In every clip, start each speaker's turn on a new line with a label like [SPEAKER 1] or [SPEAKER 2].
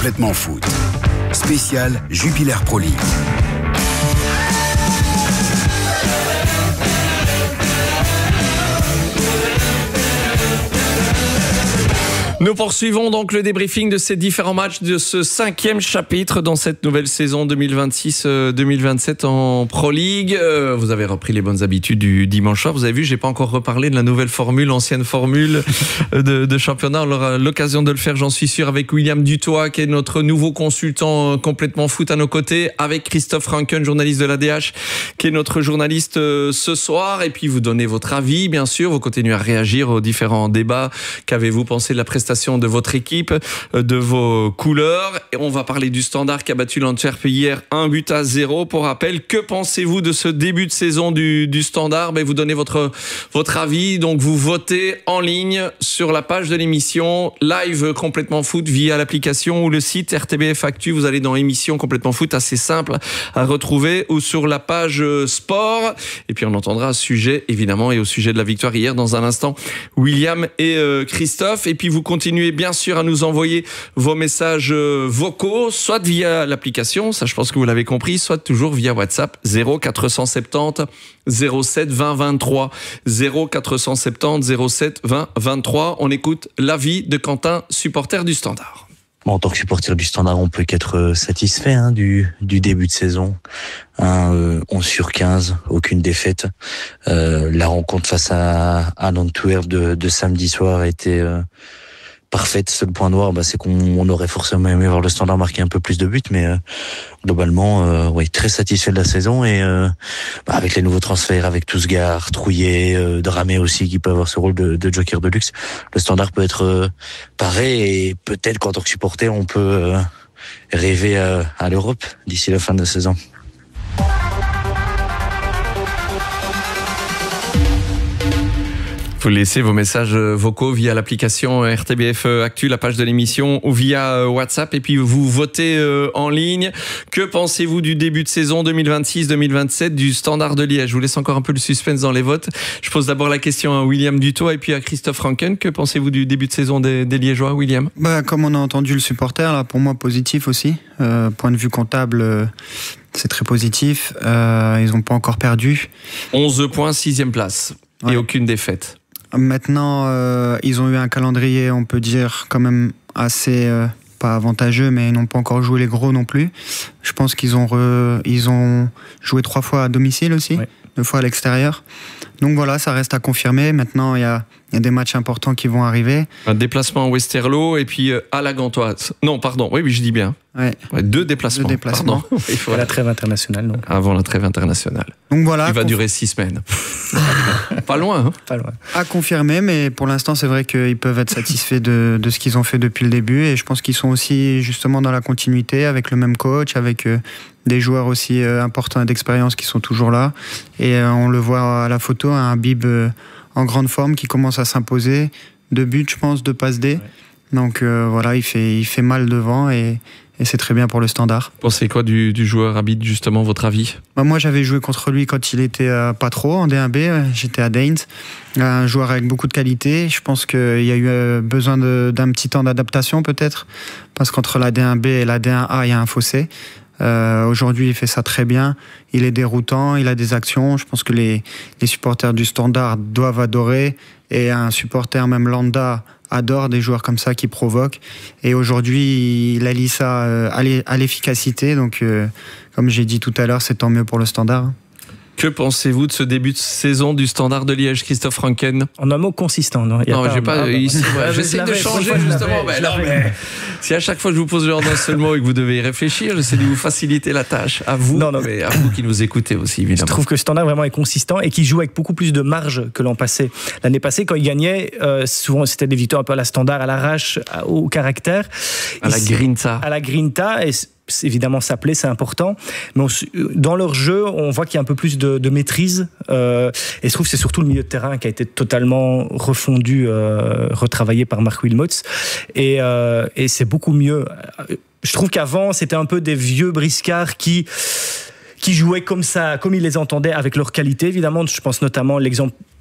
[SPEAKER 1] Complètement foot. Spécial Jupiler Pro League.
[SPEAKER 2] Nous poursuivons donc le débriefing de ces différents matchs de ce 5e chapitre dans cette nouvelle saison 2026-2027 en Pro League. Vous avez repris les bonnes habitudes du dimanche soir. Vous avez vu, j'ai pas encore reparlé de la nouvelle formule, l'ancienne formule de championnat. On aura l'occasion de le faire, j'en suis sûr, avec William Dutoit, qui est notre nouveau consultant complètement foot à nos côtés, avec Christophe Ranken, journaliste de l'ADH, qui est notre journaliste ce soir. Et puis vous donnez votre avis, bien sûr. Vous continuez à réagir aux différents débats. Qu'avez-vous pensé de la prestation de votre équipe, de vos couleurs? Et on va parler du Standard qui a battu l'Antwerp hier 1-0. Pour rappel, que pensez-vous de ce début de saison du Standard? Vous donnez votre avis, donc vous votez en ligne sur la page de l'émission live Complètement Foot via l'application ou le site RTBF Actu. Vous allez dans émission Complètement Foot, assez simple à retrouver, ou sur la page sport. Et puis on entendra à ce sujet, évidemment, et au sujet de la victoire hier dans un instant, William et Christophe. Et puis vous continuez bien sûr à nous envoyer vos messages vocaux, soit via l'application, ça je pense que vous l'avez compris, soit toujours via WhatsApp 0470 07 20 23 0470 07 20 23. On écoute l'avis de Quentin, supporter du Standard.
[SPEAKER 3] En tant que supporter du Standard, on peut qu'être satisfait du début de saison. 11 sur 15, aucune défaite. La rencontre face à l'Antwerp de samedi soir a été parfaite. Seul point noir, c'est qu'on aurait forcément aimé voir le Standard marquer un peu plus de buts, mais globalement, très satisfait de la saison. Et avec les nouveaux transferts, avec Tousgar, Trouillet, Dramé aussi, qui peut avoir ce rôle de joker de luxe, le Standard peut être paré, et peut-être qu'en tant que supporter, on peut rêver à l'Europe d'ici la fin de la saison.
[SPEAKER 2] Vous laissez vos messages vocaux via l'application RTBF Actu, la page de l'émission, ou via WhatsApp, et puis vous votez en ligne. Que pensez-vous du début de saison 2026-2027 du Standard de Liège? Je vous laisse encore un peu le suspense dans les votes. Je pose d'abord la question à William Dutoit et puis à Christophe Ranken. Que pensez-vous du début de saison des Liégeois, William?
[SPEAKER 4] Comme on a entendu le supporter, là, pour moi positif aussi. Point de vue comptable, c'est très positif. Ils n'ont pas encore perdu.
[SPEAKER 2] 11 points, 6e place. Ouais. Et aucune défaite.
[SPEAKER 4] Maintenant, ils ont eu un calendrier, on peut dire, quand même assez pas avantageux, mais ils n'ont pas encore joué les gros non plus. Je pense qu'ils ont joué 3 fois à domicile aussi, 2 fois à l'extérieur. Donc voilà, ça reste à confirmer. Maintenant, il y a des matchs importants qui vont arriver. Un
[SPEAKER 2] déplacement à Westerlo et puis à la Gantoise. Non, pardon, oui, je dis bien.
[SPEAKER 4] Ouais.
[SPEAKER 2] 2 déplacements.
[SPEAKER 4] 2 déplacements.
[SPEAKER 5] Voilà. La trêve internationale. Donc.
[SPEAKER 2] Avant la trêve internationale.
[SPEAKER 4] Donc voilà.
[SPEAKER 2] Qui va durer 6 semaines. Pas loin, hein.
[SPEAKER 5] Pas loin.
[SPEAKER 4] À confirmer, mais pour l'instant, c'est vrai qu'ils peuvent être satisfaits de ce qu'ils ont fait depuis le début. Et je pense qu'ils sont aussi justement dans la continuité avec le même coach, avec des joueurs aussi importants d'expérience qui sont toujours là. Et on le voit à la photo, un Bib en grande forme qui commence à s'imposer. 2 buts, je pense, 2 passes D. Ouais. Donc voilà, il fait mal devant et c'est très bien pour le Standard.
[SPEAKER 2] Vous pensez quoi du joueur Abid, justement, votre avis?
[SPEAKER 4] Moi, j'avais joué contre lui quand il était pas trop en D1B. J'étais à Daines. Un joueur avec beaucoup de qualité. Je pense qu'il y a eu besoin d'un petit temps d'adaptation, peut-être, parce qu'entre la D1B et la D1A, il y a un fossé. Aujourd'hui, il fait ça très bien. Il est déroutant, il a des actions. Je pense que les supporters du Standard doivent adorer. Et un supporter, même lambda, adore des joueurs comme ça qui provoquent. Et aujourd'hui, il allie ça à l'efficacité. Donc, comme j'ai dit tout à l'heure, c'est tant mieux pour le Standard.
[SPEAKER 2] Que pensez-vous de ce début de saison du Standard de Liège, Christophe Ranken?
[SPEAKER 5] En un mot, consistant. Non,
[SPEAKER 2] j'essaie de changer justement. Mais si à chaque fois je vous pose genre d'un seul mot et que vous devez y réfléchir, j'essaie de vous faciliter la tâche. À vous, mais à vous qui nous écoutez aussi, évidemment.
[SPEAKER 5] Je trouve que le Standard vraiment est consistant et qu'il joue avec beaucoup plus de marge que l'an passé. L'année passée, quand il gagnait, souvent c'était des victoires un peu à la Standard, à l'arrache, au caractère.
[SPEAKER 2] À la grinta.
[SPEAKER 5] À la grinta. Et évidemment, ça plaît, c'est important. Mais dans leur jeu, on voit qu'il y a un peu plus de maîtrise. Et je trouve que c'est surtout le milieu de terrain qui a été totalement refondu, retravaillé par Marc Wilmots. Et c'est beaucoup mieux. Je trouve qu'avant, c'était un peu des vieux briscards qui jouaient comme ça, comme ils les entendaient, avec leur qualité. Évidemment, je pense notamment l'exemple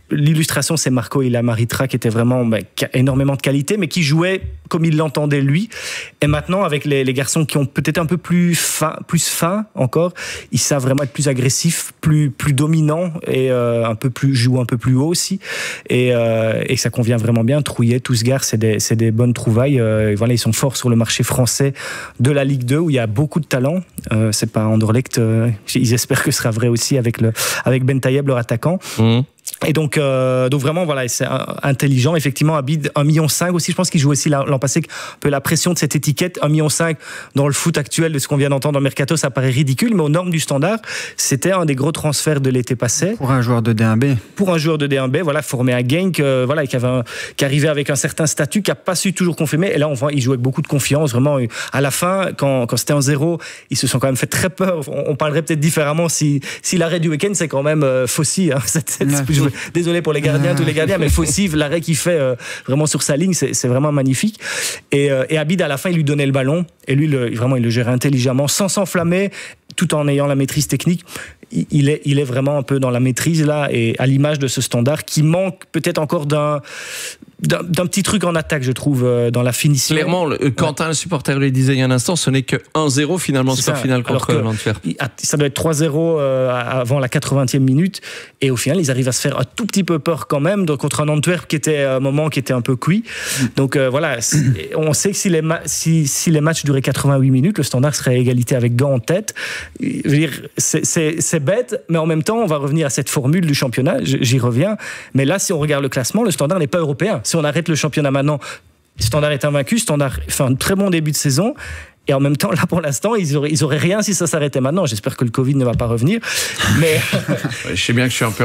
[SPEAKER 5] l'illustration, c'est Marco Ilamaritra, qui était vraiment énormément de qualité, mais qui jouait comme il l'entendait lui. Et maintenant, avec les garçons qui ont peut-être un peu plus fin encore, ils savent vraiment être plus agressifs, plus dominants et jouent un peu plus haut aussi. Et ça convient vraiment bien. Trouillet, Tousgar, c'est des bonnes trouvailles. Voilà, ils sont forts sur le marché français de la Ligue 2 où il y a beaucoup de talent. C'est pas Anderlecht. Ils espèrent que ce sera vrai aussi avec Ben Taïeb, leur attaquant. Et donc vraiment, voilà, c'est intelligent. Effectivement, Abid, 1,5 million aussi. Je pense qu'il joue aussi l'an passé un peu la pression de cette étiquette. 1,5 million dans le foot actuel, de ce qu'on vient d'entendre en Mercato, ça paraît ridicule, mais aux normes du Standard, c'était un des gros transferts de l'été passé.
[SPEAKER 4] Pour un joueur de D1B.
[SPEAKER 5] Pour un joueur de D1B, voilà, formé à Genk, voilà, qui arrivait avec un certain statut, qui n'a pas su toujours confirmer. Et là, on voit, il joue avec beaucoup de confiance. Vraiment, à la fin, quand c'était en 0, ils se sont quand même fait très peur. On parlerait peut-être différemment si l'arrêt du week-end, c'est quand même Fossi. Hein, désolé pour les gardiens, tous les gardiens, mais Fossi, l'arrêt qu'il fait vraiment sur sa ligne, c'est vraiment magnifique. Et Abid, à la fin, il lui donnait le ballon. Et lui, vraiment, il le gérait intelligemment, sans s'enflammer, tout en ayant la maîtrise technique. Il est vraiment un peu dans la maîtrise là, et à l'image de ce Standard qui manque peut-être encore d'un petit truc en attaque, je trouve, dans la finition.
[SPEAKER 2] Clairement, Quentin, le supporter, lui disait il y a un instant, ce n'est que 1-0 finalement, score final contre l'Antwerp.
[SPEAKER 5] Ça doit être 3-0 avant la 80e minute, et au final, ils arrivent à se faire un tout petit peu peur quand même contre un Antwerp qui était à un moment qui était un peu cuit. Donc voilà, on sait que si les matchs duraient 88 minutes, le Standard serait à égalité avec Gand en tête. Je veux dire, c'est bête, mais en même temps, on va revenir à cette formule du championnat, j'y reviens. Mais là, si on regarde le classement, le Standard n'est pas européen. Si on arrête le championnat maintenant, Standard est invaincu, Standard fait un très bon début de saison. Et en même temps, là, pour l'instant, ils auraient rien si ça s'arrêtait maintenant. J'espère que le Covid ne va pas revenir. Mais
[SPEAKER 2] je sais bien que je suis un peu